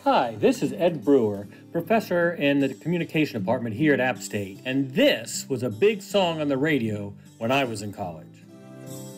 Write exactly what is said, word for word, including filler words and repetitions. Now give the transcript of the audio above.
Hi, this is Ed Brewer, professor in the communication department here at App State, and this was a big song on the radio when I was in college.